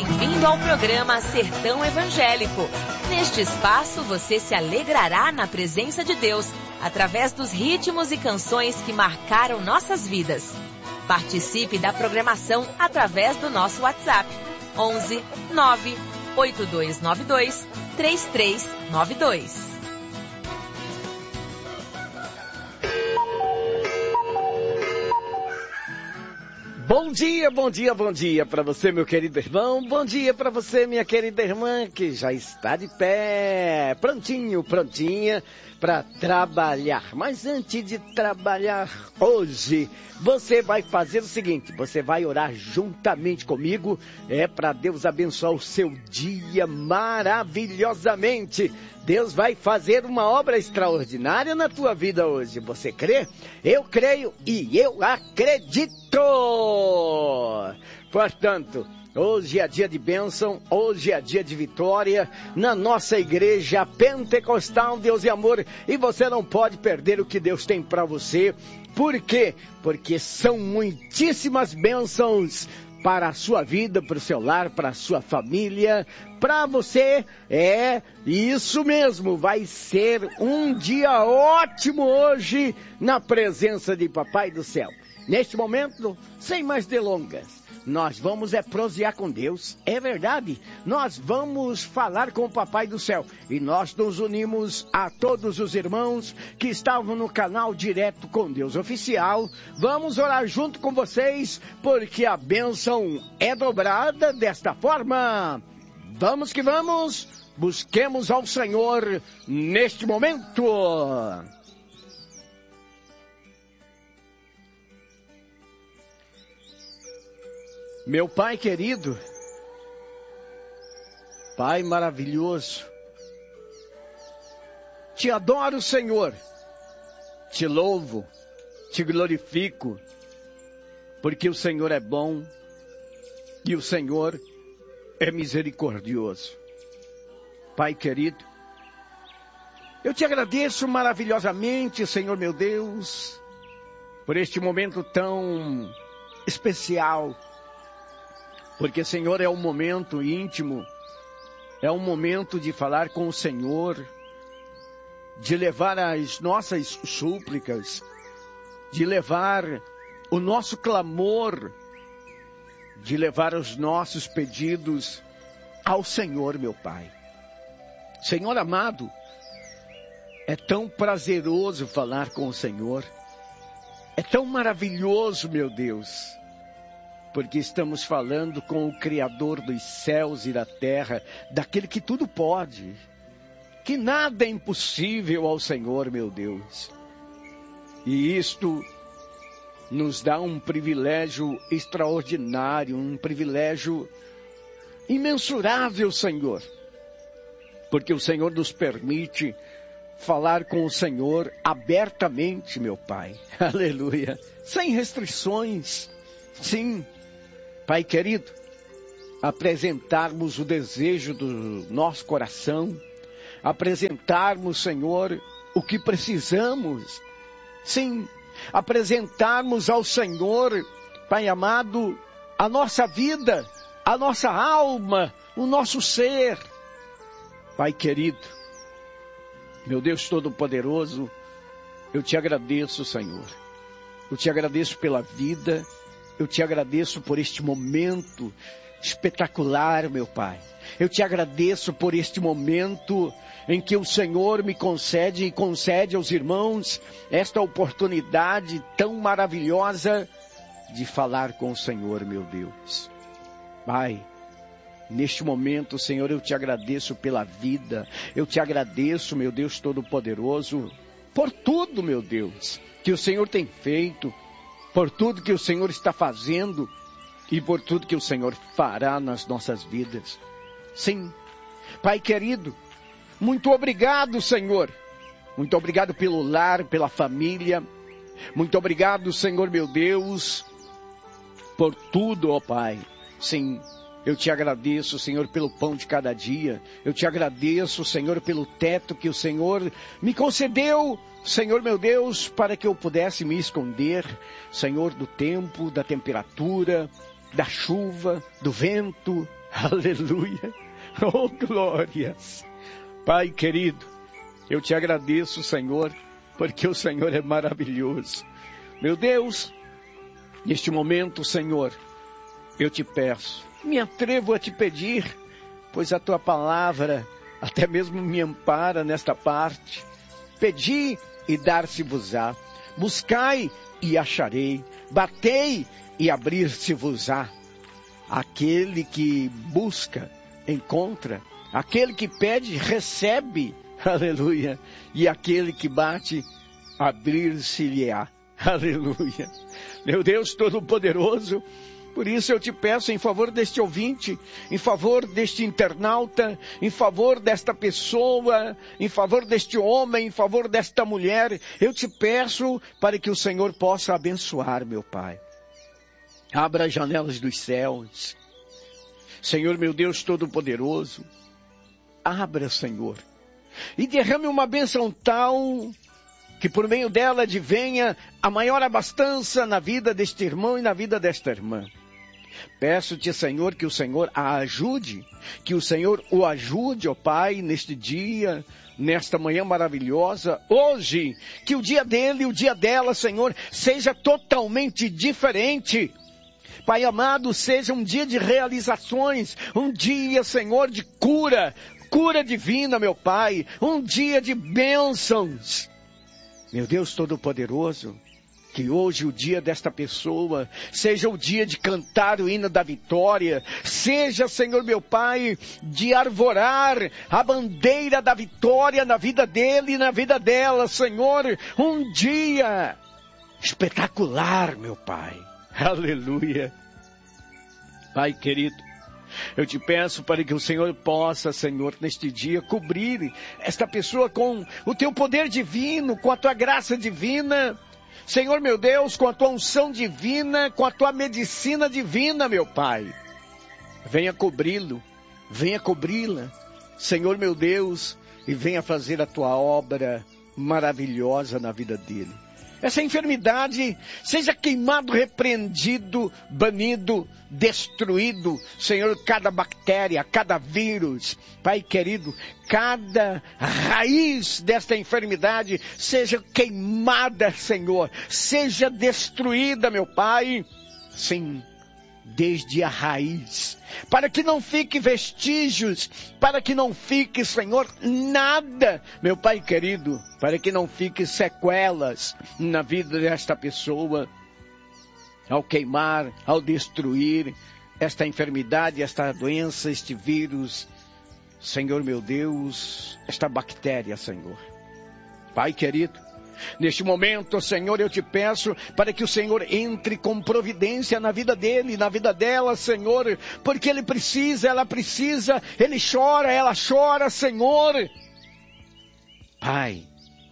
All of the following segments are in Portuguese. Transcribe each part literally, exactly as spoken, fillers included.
Bem-vindo ao programa Sertão Evangélico. Neste espaço você se alegrará na presença de Deus, através dos ritmos e canções que marcaram nossas vidas. Participe da programação através do nosso WhatsApp, onze nove oito dois nove dois três três nove dois. Bom dia, bom dia, bom dia para você, meu querido irmão. Bom dia para você, minha querida irmã, que já está de pé, prontinho, prontinha para trabalhar. Mas antes de trabalhar hoje, você vai fazer o seguinte, você vai orar juntamente comigo, é para Deus abençoar o seu dia maravilhosamente. Deus vai fazer uma obra extraordinária na tua vida hoje. Você crê? Eu creio e eu acredito. Portanto, hoje é dia de bênção, hoje é dia de vitória na nossa igreja pentecostal Deus e Amor. E você não pode perder o que Deus tem para você. Por quê? Porque são muitíssimas bênçãos para a sua vida, para o seu lar, para a sua família, para você. É isso mesmo, vai ser um dia ótimo hoje na presença de Papai do Céu. Neste momento, sem mais delongas, nós vamos é prosear com Deus, é verdade. Nós vamos falar com o Papai do Céu e nós nos unimos a todos os irmãos que estavam no canal Direto com Deus Oficial. Vamos orar junto com vocês, porque a bênção é dobrada desta forma. Vamos que vamos, busquemos ao Senhor neste momento. Meu Pai querido, Pai maravilhoso, te adoro, Senhor, te louvo, te glorifico, porque o Senhor é bom e o Senhor é misericordioso. Pai querido, eu te agradeço maravilhosamente, Senhor meu Deus, por este momento tão especial. Porque, Senhor, é um momento íntimo, é um momento de falar com o Senhor, de levar as nossas súplicas, de levar o nosso clamor, de levar os nossos pedidos ao Senhor, meu Pai. Senhor amado, é tão prazeroso falar com o Senhor, é tão maravilhoso, meu Deus, porque estamos falando com o Criador dos céus e da terra, daquele que tudo pode, que nada é impossível ao Senhor, meu Deus. E isto nos dá um privilégio extraordinário, um privilégio imensurável, Senhor, porque o Senhor nos permite falar com o Senhor abertamente, meu Pai. Aleluia. Sem restrições. Sim, Pai querido, apresentarmos o desejo do nosso coração, apresentarmos, Senhor, o que precisamos. Sim, apresentarmos ao Senhor, Pai amado, a nossa vida, a nossa alma, o nosso ser. Pai querido, meu Deus Todo-Poderoso, eu te agradeço, Senhor. Eu te agradeço pela vida. Eu te agradeço por este momento espetacular, meu Pai. Eu te agradeço por este momento em que o Senhor me concede e concede aos irmãos esta oportunidade tão maravilhosa de falar com o Senhor, meu Deus. Pai, neste momento, Senhor, eu te agradeço pela vida. Eu te agradeço, meu Deus Todo-Poderoso, por tudo, meu Deus, que o Senhor tem feito, por tudo que o Senhor está fazendo e por tudo que o Senhor fará nas nossas vidas. Sim, Pai querido, muito obrigado, Senhor. Muito obrigado pelo lar, pela família. Muito obrigado, Senhor meu Deus, por tudo, ó Pai. Sim, eu te agradeço, Senhor, pelo pão de cada dia. Eu te agradeço, Senhor, pelo teto que o Senhor me concedeu, Senhor meu Deus, para que eu pudesse me esconder, Senhor, do tempo, da temperatura, da chuva, do vento. Aleluia. Oh, glórias. Pai querido, eu te agradeço, Senhor, porque o Senhor é maravilhoso. Meu Deus, neste momento, Senhor, eu te peço, me atrevo a te pedir, pois a tua palavra até mesmo me ampara nesta parte. Pedi e dar-se-vos-á. Buscai e acharei. Batei e abrir-se-vos-á. Aquele que busca, encontra. Aquele que pede, recebe. Aleluia. E aquele que bate, abrir-se-lhe-á. Aleluia. Meu Deus Todo-Poderoso, por isso eu te peço em favor deste ouvinte, em favor deste internauta, em favor desta pessoa, em favor deste homem, em favor desta mulher, eu te peço para que o Senhor possa abençoar, meu Pai. Abra as janelas dos céus. Senhor, meu Deus Todo-Poderoso, abra, Senhor, e derrame uma bênção tal que por meio dela advenha a maior abastança na vida deste irmão e na vida desta irmã. Peço-te, Senhor, que o Senhor a ajude, que o Senhor o ajude, ó Pai, neste dia, nesta manhã maravilhosa, hoje, que o dia dele e o dia dela, Senhor, seja totalmente diferente. Pai amado, seja um dia de realizações, um dia, Senhor, de cura, cura divina, meu Pai, um dia de bênçãos. Meu Deus Todo-Poderoso, que hoje o dia desta pessoa seja o dia de cantar o hino da vitória, seja, Senhor meu Pai, de arvorar a bandeira da vitória na vida dele e na vida dela, Senhor, um dia espetacular, meu Pai. Aleluia. Pai querido, eu te peço para que o Senhor possa, Senhor, neste dia, cobrir esta pessoa com o teu poder divino, com a tua graça divina. Senhor, meu Deus, com a tua unção divina, com a tua medicina divina, meu Pai. Venha cobri-lo, venha cobri-la, Senhor, meu Deus, e venha fazer a tua obra maravilhosa na vida dele. Essa enfermidade seja queimado, repreendido, banido, destruído. Senhor, cada bactéria, cada vírus, Pai querido, cada raiz desta enfermidade seja queimada, Senhor. Seja destruída, meu Pai. Sim, desde a raiz, para que não fique vestígios, para que não fique, Senhor, nada, meu Pai querido, para que não fique sequelas na vida desta pessoa, ao queimar, ao destruir esta enfermidade, esta doença, este vírus, Senhor meu Deus, esta bactéria, Senhor. Pai querido, neste momento, Senhor, eu te peço para que o Senhor entre com providência na vida dele, na vida dela, Senhor, porque ele precisa, ela precisa, ele chora, ela chora, Senhor. Pai,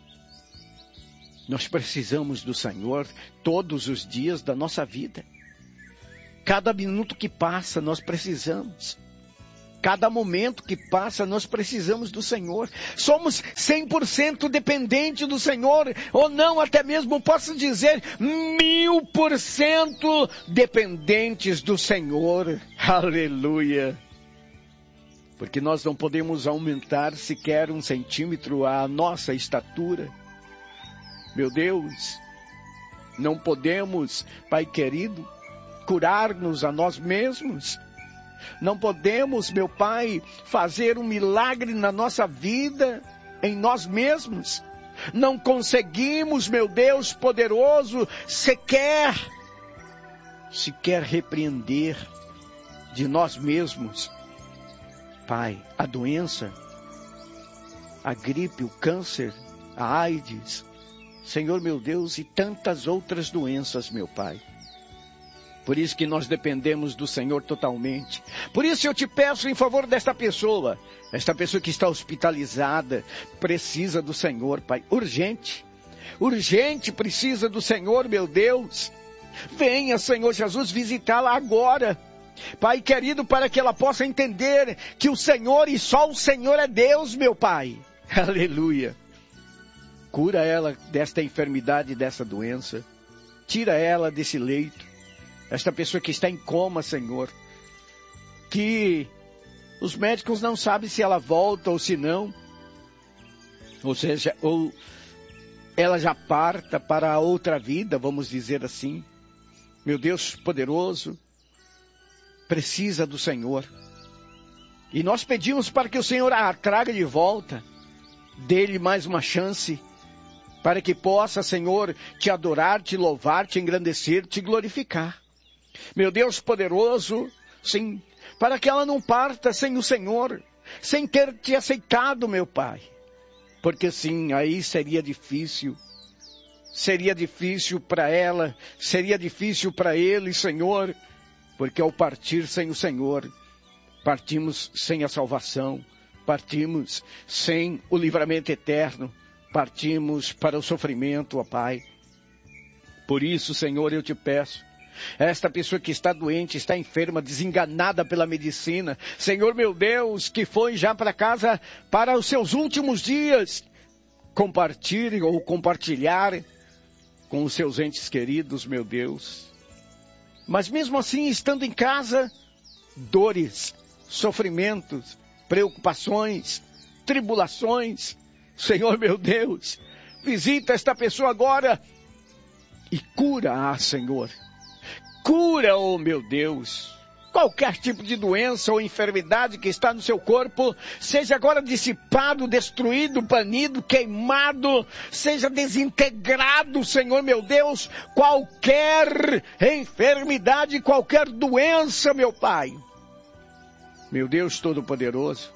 nós precisamos do Senhor todos os dias da nossa vida. Cada minuto que passa, nós precisamos. Cada momento que passa, nós precisamos do Senhor. Somos cem por cento dependentes do Senhor, ou não, até mesmo posso dizer, mil por cento dependentes do Senhor. Aleluia. Porque nós não podemos aumentar sequer um centímetro a nossa estatura. Meu Deus, não podemos, Pai querido, curar-nos a nós mesmos. Não podemos, meu Pai, fazer um milagre na nossa vida, em nós mesmos. Não conseguimos, meu Deus poderoso, sequer, sequer repreender de nós mesmos, Pai, a doença, a gripe, o câncer, a AIDS, Senhor meu Deus, e tantas outras doenças, meu Pai. Por isso que nós dependemos do Senhor totalmente. Por isso eu te peço em favor desta pessoa, esta pessoa que está hospitalizada, precisa do Senhor, Pai, urgente, urgente precisa do Senhor, meu Deus. Venha, Senhor Jesus, visitá-la agora, Pai querido, para que ela possa entender que o Senhor e só o Senhor é Deus, meu Pai. Aleluia. Cura ela desta enfermidade, dessa doença. Tira ela desse leito. Esta pessoa que está em coma, Senhor, que Os médicos não sabem se ela volta ou se não. Ou seja, ou ela já parta para a outra vida, vamos dizer assim. Meu Deus poderoso, precisa do Senhor. E nós pedimos para que o Senhor a traga de volta. Dê-lhe mais uma chance, para que possa, Senhor, te adorar, te louvar, te engrandecer, te glorificar. Meu Deus poderoso, sim, para que ela não parta sem o Senhor, sem ter te aceitado, meu Pai. Porque sim, aí seria difícil, seria difícil para ela, seria difícil para ele, Senhor, porque ao partir sem o Senhor, partimos sem a salvação, partimos sem o livramento eterno, partimos para o sofrimento, ó Pai. Por isso, Senhor, eu te peço, esta pessoa que está doente, está enferma, desenganada pela medicina, Senhor meu Deus, que foi já para casa para os seus últimos dias, compartilhe ou compartilhar com os seus entes queridos, meu Deus. Mas mesmo assim, estando em casa, dores, sofrimentos, preocupações, tribulações, Senhor meu Deus, visita esta pessoa agora e cura-a, Senhor. Cura, oh meu Deus, qualquer tipo de doença ou enfermidade que está no seu corpo, seja agora dissipado, destruído, banido, queimado, seja desintegrado, Senhor meu Deus, qualquer enfermidade, qualquer doença, meu Pai. Meu Deus Todo-Poderoso,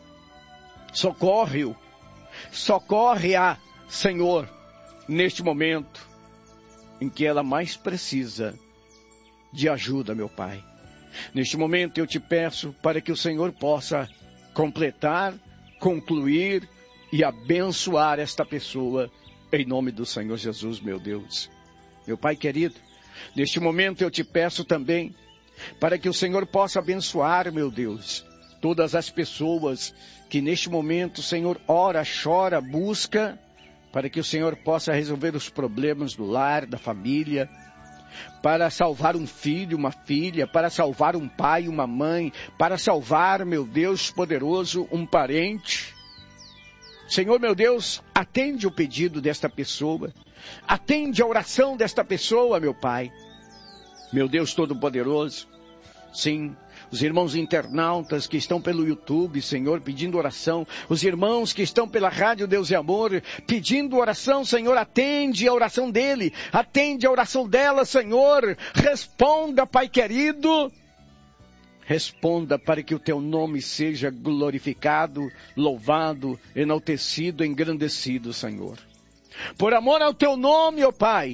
socorre-o, socorre-a, Senhor, neste momento em que ela mais precisa de ajuda, meu Pai. Neste momento eu te peço para que o Senhor possa completar, concluir e abençoar esta pessoa, em nome do Senhor Jesus, meu Deus. Meu Pai querido, neste momento eu te peço também para que o Senhor possa abençoar, meu Deus, todas as pessoas que neste momento, Senhor, ora, chora, busca, para que o Senhor possa resolver os problemas do lar, da família, para salvar um filho, uma filha, para salvar um pai, uma mãe, para salvar, meu Deus poderoso, um parente. Senhor, meu Deus, atende o pedido desta pessoa, atende a oração desta pessoa, meu Pai. Meu Deus Todo-Poderoso, sim, os irmãos internautas que estão pelo YouTube, Senhor, pedindo oração, os irmãos que estão pela Rádio Deus e Amor, pedindo oração, Senhor, atende a oração dele, atende a oração dela, Senhor, responda, Pai querido, responda para que o teu nome seja glorificado, louvado, enaltecido, engrandecido, Senhor. Por amor ao teu nome, ó Pai,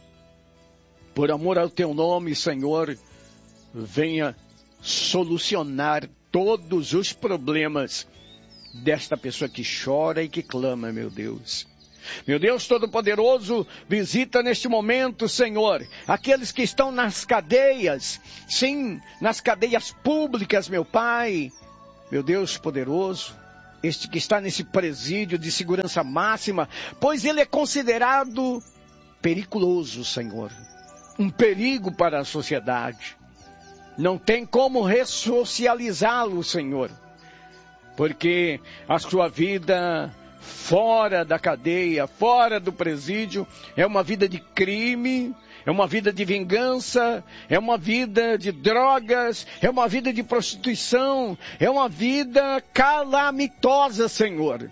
por amor ao teu nome, Senhor, venha solucionar todos os problemas desta pessoa que chora e que clama, meu Deus. Meu Deus Todo-Poderoso, visita neste momento, Senhor, aqueles que estão nas cadeias, sim, nas cadeias públicas, meu Pai. Meu Deus Poderoso, este que está nesse presídio de segurança máxima, pois ele é considerado periculoso, Senhor. Um perigo para a sociedade. Não tem como ressocializá-lo, Senhor, porque a sua vida fora da cadeia, fora do presídio, é uma vida de crime, é uma vida de vingança, é uma vida de drogas, é uma vida de prostituição, é uma vida calamitosa, Senhor.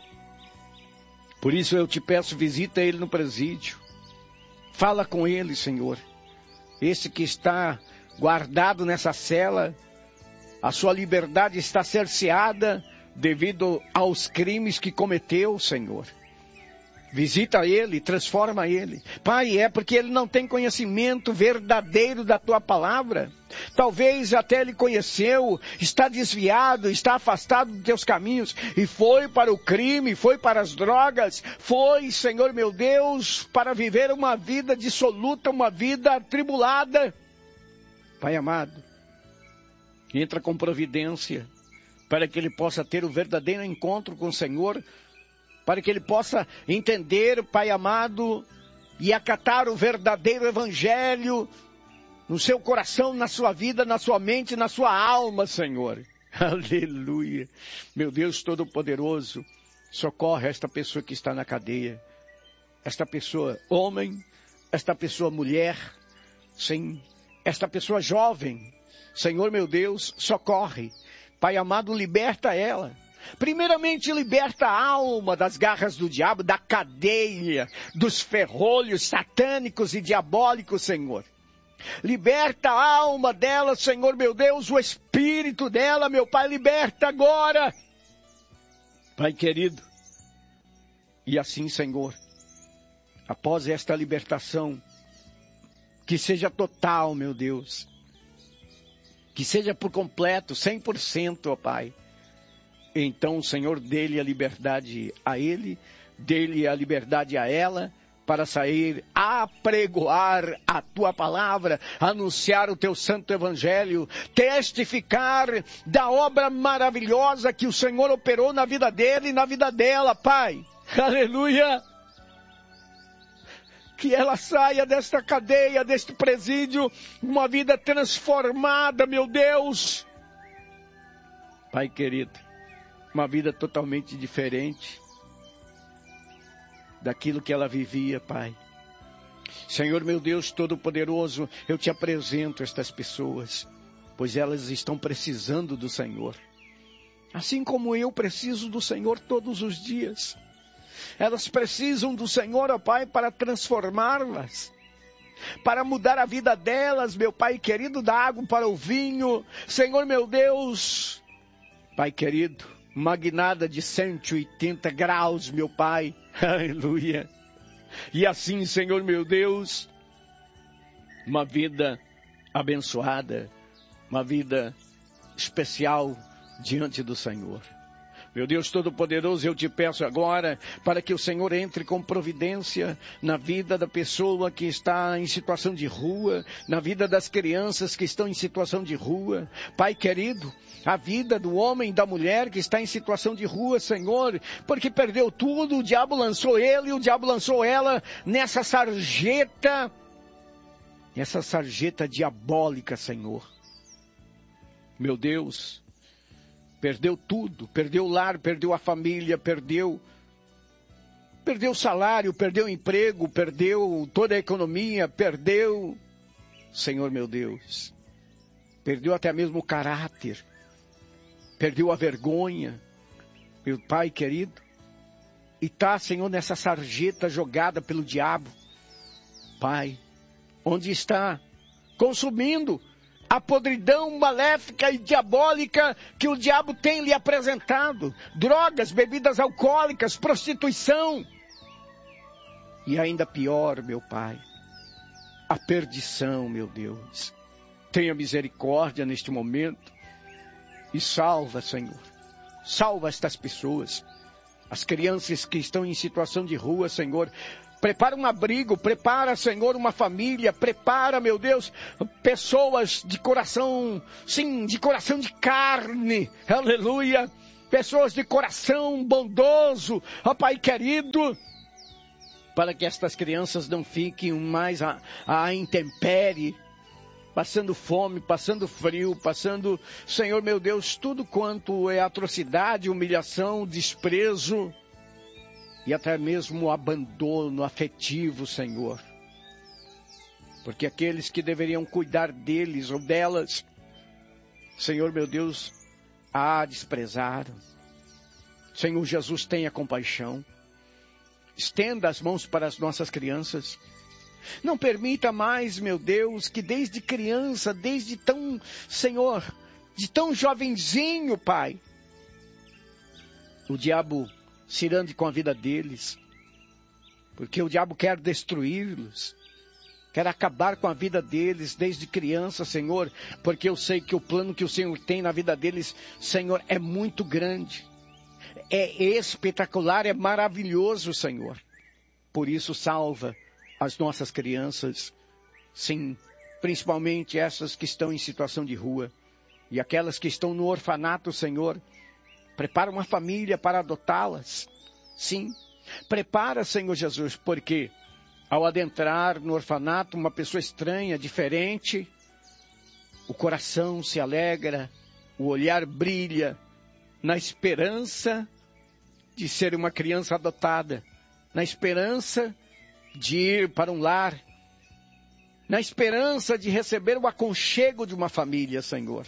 Por isso eu te peço, visita ele no presídio, fala com ele, Senhor, esse que está guardado nessa cela, a sua liberdade está cerceada devido aos crimes que cometeu, Senhor. Visita ele, transforma ele. Pai, é porque ele não tem conhecimento verdadeiro da tua palavra. Talvez até ele conheceu, está desviado, está afastado dos teus caminhos e foi para o crime, foi para as drogas, foi, Senhor meu Deus, para viver uma vida dissoluta, uma vida atribulada. Pai amado, entra com providência para que ele possa ter o verdadeiro encontro com o Senhor, para que ele possa entender, Pai amado, e acatar o verdadeiro evangelho no seu coração, na sua vida, na sua mente, na sua alma, Senhor. Aleluia. Meu Deus Todo-Poderoso, socorre esta pessoa que está na cadeia. Esta pessoa homem, esta pessoa mulher, sim, esta pessoa jovem. Senhor meu Deus, socorre. Pai amado, liberta ela. Primeiramente, liberta a alma das garras do diabo, da cadeia, dos ferrolhos satânicos e diabólicos, Senhor. Liberta a alma dela, Senhor meu Deus, o espírito dela, meu Pai, liberta agora. Pai querido, e assim, Senhor, após esta libertação, que seja total, meu Deus, que seja por completo, cem por cento, ó Pai. Então, Senhor, dê-lhe a liberdade a ele, dê-lhe a liberdade a ela, para sair a pregoar a tua palavra, anunciar o teu santo evangelho, testificar da obra maravilhosa que o Senhor operou na vida dele e na vida dela, Pai. Aleluia! Que ela saia desta cadeia, deste presídio, uma vida transformada, meu Deus. Pai querido, uma vida totalmente diferente daquilo que ela vivia, Pai. Senhor meu Deus Todo-Poderoso, eu te apresento estas pessoas, pois elas estão precisando do Senhor. Assim como eu preciso do Senhor todos os dias. Elas precisam do Senhor, ó Pai, para transformá-las, para mudar a vida delas, meu Pai querido, da água para o vinho. Senhor meu Deus, Pai querido, uma guinada de cento e oitenta graus, meu Pai. Aleluia. E assim, Senhor meu Deus, uma vida abençoada, uma vida especial diante do Senhor. Meu Deus Todo-Poderoso, eu te peço agora para que o Senhor entre com providência na vida da pessoa que está em situação de rua, na vida das crianças que estão em situação de rua. Pai querido, a vida do homem e da mulher que está em situação de rua, Senhor, porque perdeu tudo, o diabo lançou ele, o diabo lançou ela nessa sarjeta, essa sarjeta diabólica, Senhor. Meu Deus, perdeu tudo, perdeu o lar, perdeu a família, perdeu, perdeu o salário, perdeu o emprego, perdeu toda a economia, perdeu, Senhor meu Deus, perdeu até mesmo o caráter, perdeu a vergonha, meu Pai querido, e está, Senhor, nessa sarjeta jogada pelo diabo, Pai, onde está consumindo a podridão maléfica e diabólica que o diabo tem lhe apresentado. Drogas, bebidas alcoólicas, prostituição. E ainda pior, meu Pai, a perdição, meu Deus. Tenha misericórdia neste momento e salva, Senhor. Salva estas pessoas. As crianças que estão em situação de rua, Senhor. Prepara um abrigo, prepara, Senhor, uma família, prepara, meu Deus, pessoas de coração, sim, de coração de carne, aleluia, pessoas de coração bondoso, ó Pai querido, para que estas crianças não fiquem mais à, à intempérie, passando fome, passando frio, passando, Senhor, meu Deus, tudo quanto é atrocidade, humilhação, desprezo, e até mesmo o abandono afetivo, Senhor. Porque aqueles que deveriam cuidar deles ou delas, Senhor meu Deus, a desprezaram. Senhor Jesus, tenha compaixão. Estenda as mãos para as nossas crianças. Não permita mais, meu Deus, que desde criança, desde tão, Senhor, de tão jovenzinho, Pai, o diabo se irande com a vida deles, porque o diabo quer destruí-los, quer acabar com a vida deles desde criança, Senhor, porque eu sei que o plano que o Senhor tem na vida deles, Senhor, é muito grande, é espetacular, é maravilhoso, Senhor. Por isso salva as nossas crianças, sim, principalmente essas que estão em situação de rua, e aquelas que estão no orfanato, Senhor. Prepara uma família para adotá-las. Sim, prepara, Senhor Jesus, porque ao adentrar no orfanato, uma pessoa estranha, diferente, o coração se alegra, o olhar brilha na esperança de ser uma criança adotada, na esperança de ir para um lar, na esperança de receber o aconchego de uma família, Senhor.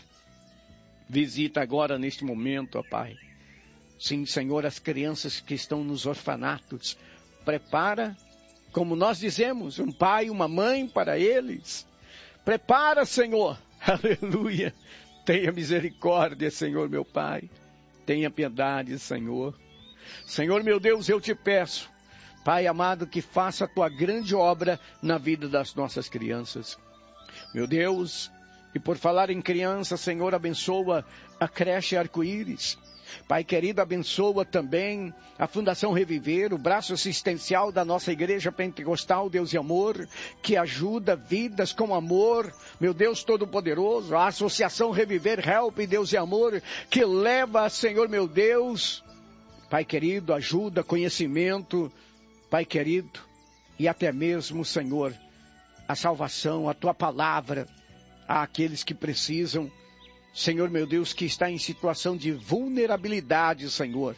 Visita agora neste momento, ó Pai. Sim, Senhor, as crianças que estão nos orfanatos. Prepara, como nós dizemos, um pai, uma mãe para eles. Prepara, Senhor. Aleluia. Tenha misericórdia, Senhor, meu Pai. Tenha piedade, Senhor. Senhor, meu Deus, eu te peço, Pai amado, que faça a tua grande obra na vida das nossas crianças. Meu Deus, e por falar em criança, Senhor, abençoa a creche Arco-Íris. Pai querido, abençoa também a Fundação Reviver, o braço assistencial da nossa Igreja Pentecostal, Deus e Amor, que ajuda vidas com amor, meu Deus Todo-Poderoso, a Associação Reviver, Help, Deus e Amor, que leva, Senhor meu Deus, Pai querido, ajuda, conhecimento, Pai querido, e até mesmo, Senhor, a salvação, a Tua palavra, àqueles que precisam. Senhor meu Deus, que está em situação de vulnerabilidade, Senhor.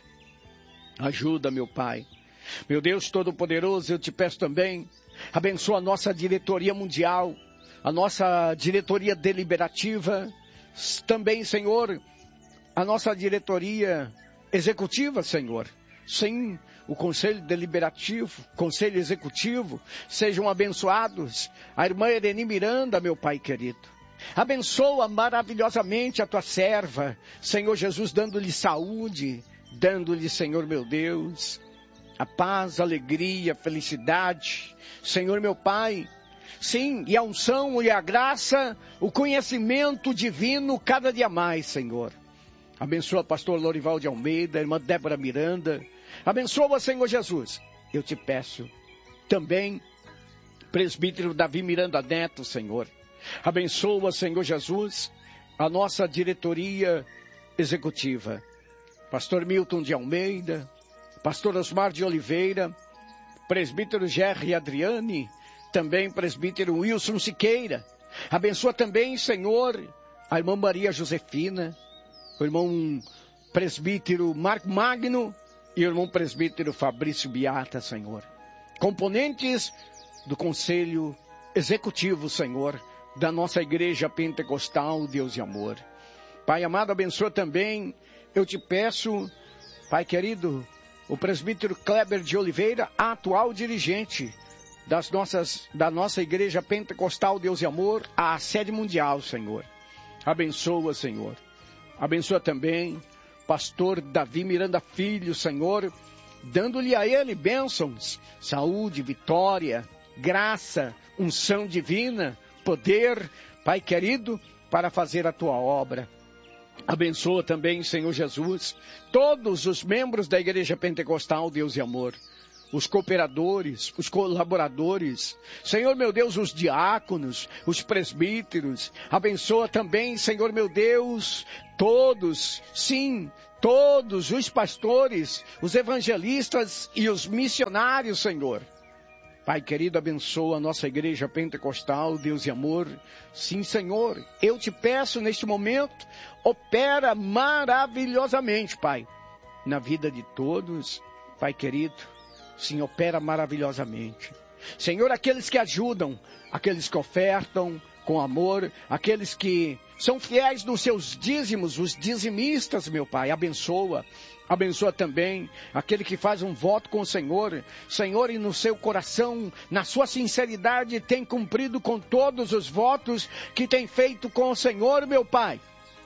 Ajuda, meu Pai. Meu Deus Todo-Poderoso, eu te peço também, abençoa a nossa diretoria mundial, a nossa diretoria deliberativa, também, Senhor, a nossa diretoria executiva, Senhor. Sim, o Conselho Deliberativo, Conselho Executivo, sejam abençoados. A irmã Ereni Miranda, meu Pai querido. Abençoa maravilhosamente a tua serva, Senhor Jesus, dando-lhe saúde, dando-lhe, Senhor meu Deus, a paz, a alegria, a felicidade, Senhor meu Pai, sim, e a unção e a graça, o conhecimento divino cada dia mais, Senhor. Abençoa pastor Lorival de Almeida, irmã Débora Miranda, abençoa, Senhor Jesus, eu te peço, também, presbítero Davi Miranda Neto, Senhor. Abençoa, Senhor Jesus, a nossa diretoria executiva. Pastor Milton de Almeida, pastor Osmar de Oliveira, presbítero Gerry Adriane, também presbítero Wilson Siqueira. Abençoa também, Senhor, a irmã Maria Josefina, o irmão presbítero Marco Magno e o irmão presbítero Fabrício Beata, Senhor. Componentes do Conselho Executivo, Senhor, da nossa Igreja Pentecostal, Deus e Amor. Pai amado, abençoa também, eu te peço, Pai querido, o presbítero Kleber de Oliveira, atual dirigente das nossas, da nossa Igreja Pentecostal, Deus e Amor, a sede mundial, Senhor. Abençoa, Senhor. Abençoa também pastor Davi Miranda Filho, Senhor, dando-lhe a ele bênçãos, saúde, vitória, graça, unção divina, poder, Pai querido, para fazer a tua obra. Abençoa também, Senhor Jesus, todos os membros da Igreja Pentecostal, Deus e Amor, os cooperadores, os colaboradores, Senhor meu Deus, os diáconos, os presbíteros. Abençoa também, Senhor meu Deus, todos, sim, todos os pastores, os evangelistas e os missionários, Senhor. Pai querido, abençoa a nossa Igreja Pentecostal, Deus e Amor. Sim, Senhor, eu te peço neste momento, opera maravilhosamente, Pai, na vida de todos, Pai querido. Sim, opera maravilhosamente. Senhor, aqueles que ajudam, aqueles que ofertam com amor, aqueles que são fiéis nos seus dízimos, os dizimistas, meu Pai, abençoa. Abençoa também aquele que faz um voto com o Senhor. Senhor, e no seu coração, na sua sinceridade, tem cumprido com todos os votos que tem feito com o Senhor, meu Pai.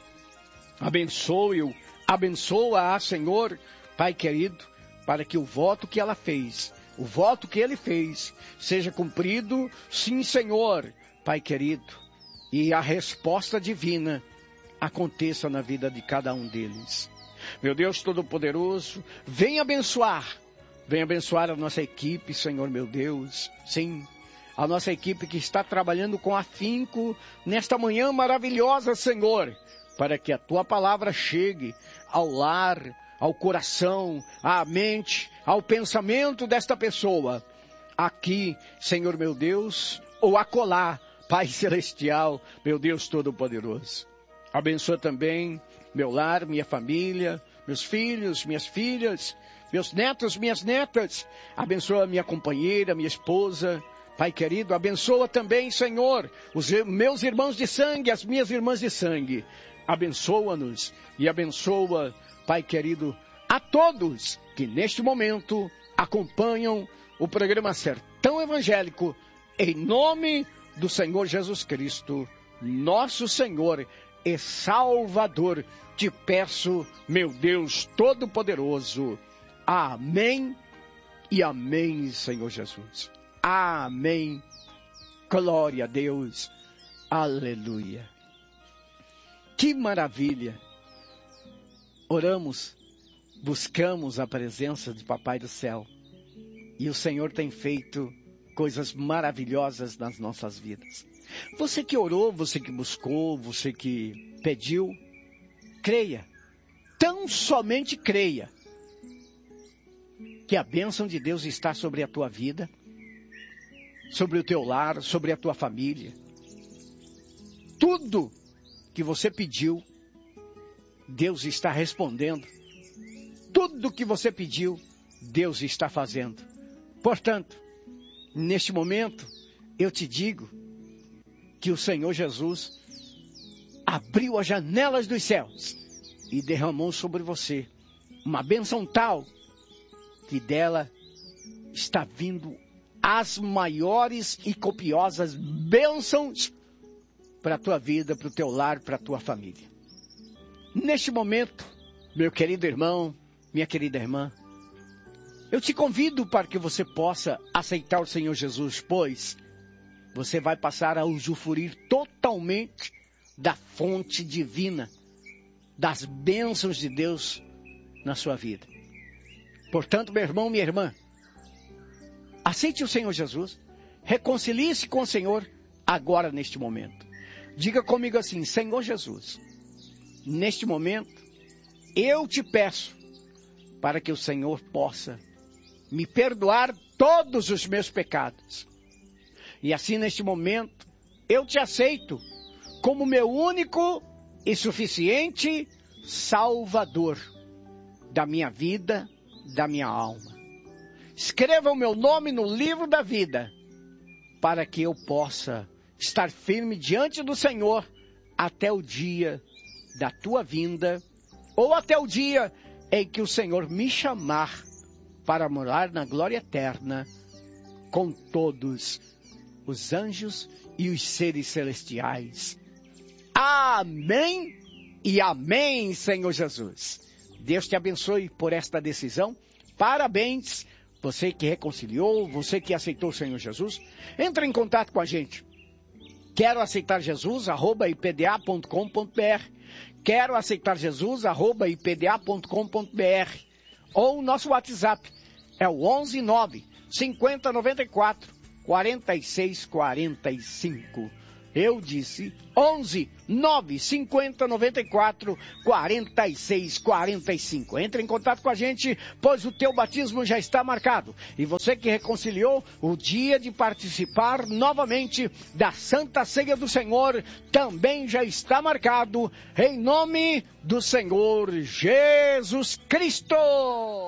Abençoe-o, abençoa-a, Senhor, Pai querido, para que o voto que ela fez, o voto que ele fez, seja cumprido, sim, Senhor, Pai querido, e a resposta divina aconteça na vida de cada um deles. Meu Deus Todo-Poderoso, vem abençoar, vem abençoar a nossa equipe, Senhor meu Deus, sim, a nossa equipe que está trabalhando com afinco nesta manhã maravilhosa, Senhor, para que a Tua palavra chegue ao lar, ao coração, à mente, ao pensamento desta pessoa, aqui, Senhor meu Deus, ou acolá, Pai Celestial, meu Deus Todo-Poderoso. Abençoa também meu lar, minha família, meus filhos, minhas filhas, meus netos, minhas netas. Abençoa minha companheira, minha esposa. Pai querido, abençoa também, Senhor, os meus irmãos de sangue, as minhas irmãs de sangue. Abençoa-nos e abençoa, Pai querido, a todos que neste momento acompanham o programa Sertão Evangélico, em nome do Senhor Jesus Cristo, nosso Senhor e Salvador. Te peço, meu Deus Todo-Poderoso. Amém e amém, Senhor Jesus. Amém. Glória a Deus. Aleluia. Que maravilha. Oramos, buscamos a presença de Papai do Céu. E o Senhor tem feito coisas maravilhosas nas nossas vidas. Você que orou, você que buscou, você que pediu, creia. Tão somente creia que a bênção de Deus está sobre a tua vida, sobre o teu lar, sobre a tua família. Tudo que você pediu, Deus está respondendo. Tudo que você pediu, Deus está fazendo. Portanto, neste momento, eu te digo que o Senhor Jesus abriu as janelas dos céus e derramou sobre você uma bênção tal que dela está vindo as maiores e copiosas bênçãos para a tua vida, para o teu lar, para a tua família. Neste momento, meu querido irmão, minha querida irmã, eu te convido para que você possa aceitar o Senhor Jesus, pois você vai passar a usufruir totalmente da fonte divina, das bênçãos de Deus na sua vida. Portanto, meu irmão, minha irmã, aceite o Senhor Jesus, reconcilie-se com o Senhor agora, neste momento. Diga comigo assim: Senhor Jesus, neste momento, eu te peço para que o Senhor possa me perdoar todos os meus pecados. E assim, neste momento, eu te aceito como meu único e suficiente Salvador da minha vida, da minha alma. Escreva o meu nome no livro da vida, para que eu possa estar firme diante do Senhor até o dia da tua vinda, ou até o dia em que o Senhor me chamar para morar na glória eterna com todos os anjos e os seres celestiais. Amém e amém, Senhor Jesus. Deus te abençoe por esta decisão. Parabéns, você que reconciliou, você que aceitou o Senhor Jesus. Entre em contato com a gente. Quero aceitar Jesus, arroba i p d a ponto com ponto b r. Quero aceitar Jesus, arroba i p d a ponto com ponto b r. Ou o nosso WhatsApp é o onze nove cinquenta noventa e quatro quarenta e seis quarenta e cinco. Eu disse onze nove cinquenta noventa e quatro quarenta e seis quarenta e cinco. Entre em contato com a gente, pois o teu batismo já está marcado. E você que reconciliou, o dia de participar novamente da Santa Ceia do Senhor também já está marcado, em nome do Senhor Jesus Cristo.